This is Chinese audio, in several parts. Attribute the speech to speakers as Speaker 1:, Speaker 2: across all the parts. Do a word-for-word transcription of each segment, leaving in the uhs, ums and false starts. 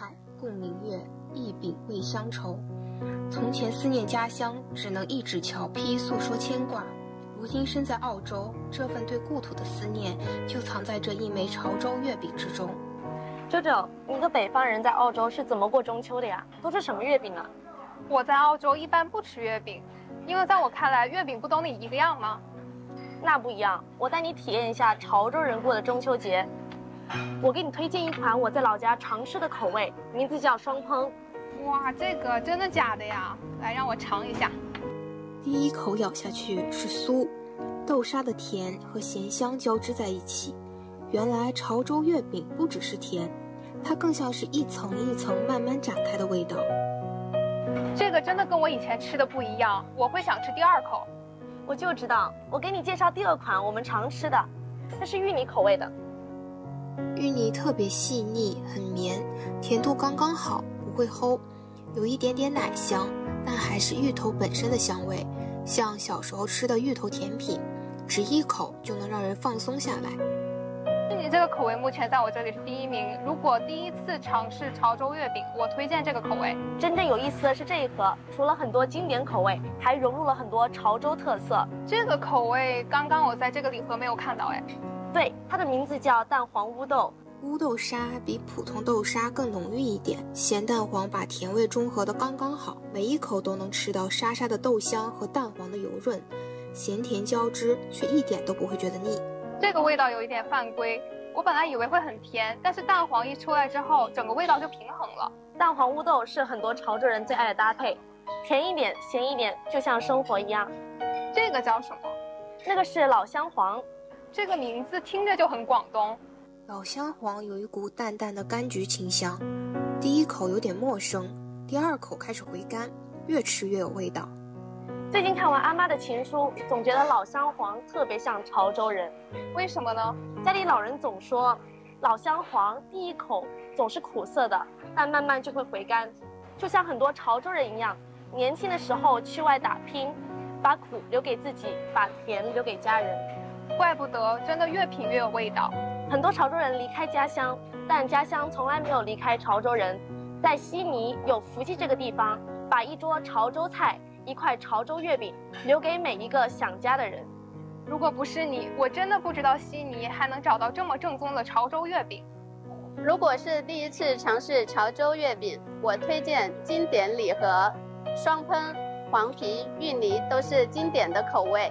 Speaker 1: 海，共明月，一饼未乡愁。从前思念家乡，只能一纸桥批诉说牵挂。如今身在澳洲，这份对故土的思念，就藏在这一枚潮州月饼之中。
Speaker 2: 周周，你一个北方人在澳洲是怎么过中秋的呀？都吃什么月饼呢？
Speaker 3: 我在澳洲一般不吃月饼，因为在我看来，月饼不都你一个样吗？
Speaker 2: 那不一样，我带你体验一下潮州人过的中秋节。我给你推荐一款我在老家常吃的口味，名字叫双烹。
Speaker 3: 哇，这个真的假的呀？来，让我尝一下。
Speaker 1: 第一口咬下去是酥，豆沙的甜和咸香交织在一起。原来潮州月饼不只是甜，它更像是一层一层慢慢展开的味道。
Speaker 3: 这个真的跟我以前吃的不一样，我会想吃第二口。
Speaker 2: 我就知道，我给你介绍第二款我们常吃的，这是芋泥口味的。
Speaker 1: 芋泥特别细腻，很绵，甜度刚刚好，不会齁，有一点点奶香，但还是芋头本身的香味，像小时候吃的芋头甜品，只一口就能让人放松下来。
Speaker 3: 芋泥这个口味目前在我这里是第一名，如果第一次尝试潮州月饼，我推荐这个口味。
Speaker 2: 真正有意思的是这一盒，除了很多经典口味，还融入了很多潮州特色。
Speaker 3: 这个口味刚刚我在这个礼盒没有看到哎。
Speaker 2: 对，它的名字叫蛋黄乌豆。
Speaker 1: 乌豆沙比普通豆沙更浓郁一点，咸蛋黄把甜味中和的刚刚好，每一口都能吃到沙沙的豆香和蛋黄的油润，咸甜交织，却一点都不会觉得腻。
Speaker 3: 这个味道有一点犯规，我本来以为会很甜，但是蛋黄一出来之后，整个味道就平衡了。
Speaker 2: 蛋黄乌豆是很多潮州人最爱的搭配，甜一点，咸一点，就像生活一样。
Speaker 3: 这个叫什么？
Speaker 2: 那个是老姜黄。
Speaker 3: 这个名字听着就很广东。
Speaker 1: 老姜黄有一股淡淡的柑橘清香，第一口有点陌生，第二口开始回甘，越吃越有味道。
Speaker 2: 最近看完阿妈的情书，总觉得老姜黄特别像潮州人。
Speaker 3: 为什么呢？
Speaker 2: 家里老人总说，老姜黄第一口总是苦涩的，但慢慢就会回甘，就像很多潮州人一样，年轻的时候去外打拼，把苦留给自己，把甜留给家人。
Speaker 3: 怪不得，真的越品越有味道。
Speaker 2: 很多潮州人离开家乡，但家乡从来没有离开潮州人。在悉尼有福记这个地方，把一桌潮州菜，一块潮州月饼留给每一个想家的人。
Speaker 3: 如果不是你，我真的不知道悉尼还能找到这么正宗的潮州月饼。
Speaker 4: 如果是第一次尝试潮州月饼，我推荐经典礼盒，双烹、黄皮、芋泥都是经典的口味。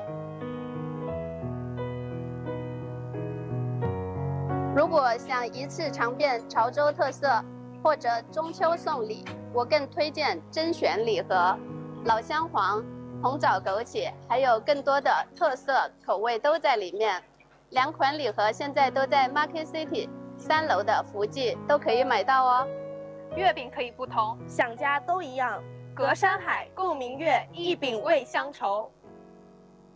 Speaker 4: 如果想一次尝遍潮州特色，或者中秋送礼，我更推荐甄选礼盒，老姜黄、红枣枸杞，还有更多的特色口味都在里面。两款礼盒现在都在 Market City 三楼的福记都可以买到哦。
Speaker 3: 月饼可以不同，
Speaker 2: 想家都一样，
Speaker 3: 隔山海，共明月，一饼未乡愁。